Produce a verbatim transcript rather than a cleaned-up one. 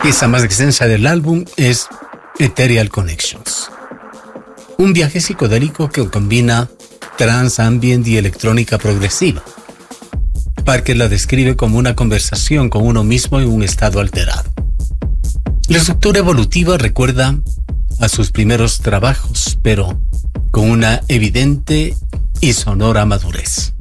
La pieza más extensa del álbum es Ethereal Connections, un viaje psicodélico que combina trance, ambient y electrónica progresiva. Parker la describe como una conversación con uno mismo en un estado alterado. La estructura evolutiva recuerda a sus primeros trabajos, pero con una evidente y sonora madurez.